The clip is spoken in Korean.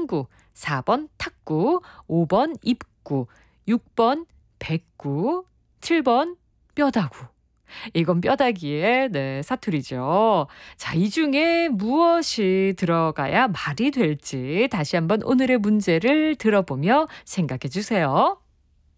친구, 4번 탁구, 5번 입구, 6번 백구, 7번 뼈다구. 이건 뼈다귀의 사투리죠. 자, 이 중에 무엇이 들어가야 말이 될지 다시 한번 오늘의 문제를 들어보며 생각해 주세요.